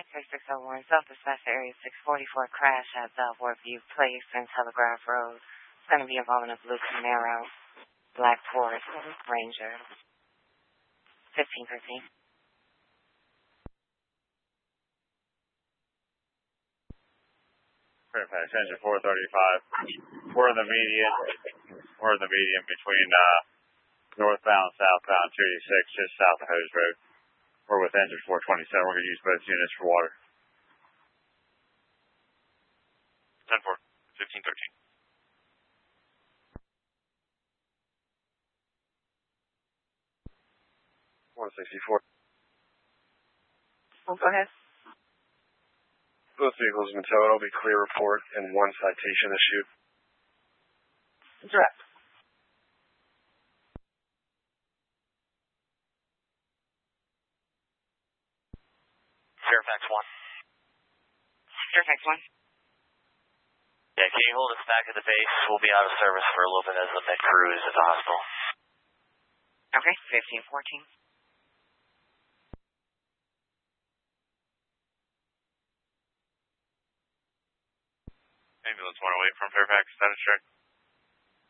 63601, South Dispatch Area 644 crash at Workview Place and Telegraph Road. It's going to be involving a blue Camaro, black Forest Ranger, 1513. Fairfax, engine 435. We're in the median. We're in the median between northbound and southbound 286, just south of Hose Road. We're with engine 427. We're going to use both units for water. 10-4, 1513. 164. Well, go ahead. Both vehicles have been towed. It'll be clear report and one citation issued. Direct. Fairfax 1. Fairfax 1. Yeah, can you hold us back at the base? We'll be out of service for a little bit as the med crew is at the hospital. Okay, 1514. Ambulance 108 from Fairfax, status check.